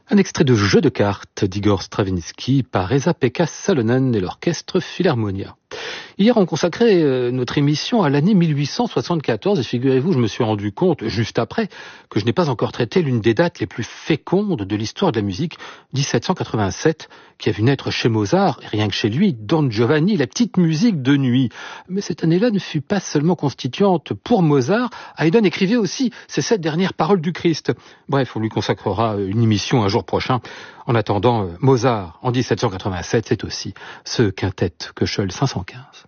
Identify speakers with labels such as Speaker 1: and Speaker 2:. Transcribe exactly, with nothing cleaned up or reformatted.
Speaker 1: Un extrait de Jeu de cartes d'Igor Stravinsky par Esa-Pekka Salonen et l'orchestre Philharmonia. Hier, on consacrait euh, notre émission à l'année mille huit cent soixante-quatorze et figurez-vous, je me suis rendu compte, juste après, que je n'ai pas encore traité l'une des dates les plus fécondes de l'histoire de la musique, dix-sept cent quatre-vingt-sept, qui a vu naître chez Mozart, et rien que chez lui, Don Giovanni, la petite musique de nuit. Mais cette année-là ne fut pas seulement constituante pour Mozart, Haydn écrivait aussi ces sept dernières paroles du Christ. Bref, on lui consacrera une émission un jour prochain. En attendant, Mozart, en dix-sept cent quatre-vingt-sept, c'est aussi ce quintet Köchel cinq cent quinze.